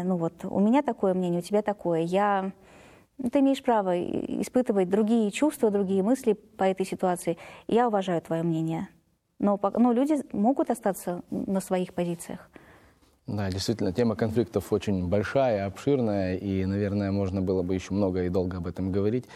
мнение, ну вот у меня такое мнение, у тебя такое. Ты имеешь право испытывать другие чувства, другие мысли по этой ситуации. Я уважаю твое мнение. Но люди могут остаться на своих позициях. Да, действительно, тема конфликтов очень большая, обширная, и, наверное, можно было бы еще много и долго об этом говорить.